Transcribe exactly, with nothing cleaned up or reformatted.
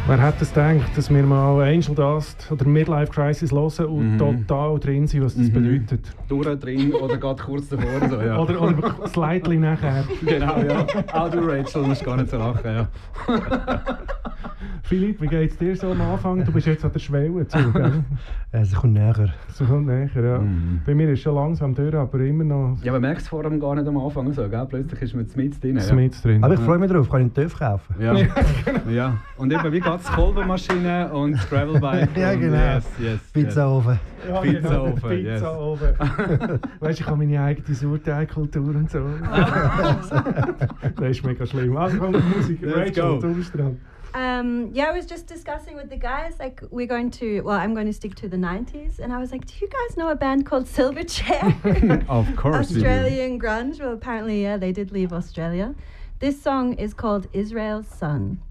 Wer hätte es gedacht, dass wir mal Angel Dust oder Midlife Crisis hören und mhm. total drin sind, was das mhm. bedeutet? Durch drin oder gerade kurz davor. So, ja. oder, oder slightly nachher. Genau, ja. Auch du, Rachel, musst gar nicht so lachen. Ja. Philipp, wie geht es dir so am Anfang? Du bist jetzt an der Schwelle zu, gell? Es kommt näher. Es kommt näher, ja. Mhm. Bei mir ist es schon langsam durch, aber immer noch... Ja, man merkt es vor allem gar nicht am Anfang so, gell? Plötzlich ist man mit drin. Ja. Mit drin. Aber ich freue mich drauf, kann ich einen TÜV kaufen. Ja, ja. Und eben, wie geht es? Kolbenmaschine und Gravelbike. Ja, genau. Yes, yes, Pizzaofen. Ja, Pizzaofen, yes. Pizzaofen. Weißt du, ich habe meine eigene Sauerteigkultur und so. Das ist mega schlimm. Also komm, Musik. Let's Rachel, go. du bist dran. Um, yeah, I was just discussing with the guys, like, we're going to, well, I'm going to stick to the nineties, and I was like, do you guys know a band called Silverchair? Of course Australian grunge. Well, apparently, yeah, they did leave Australia. This song is called Israel's Son.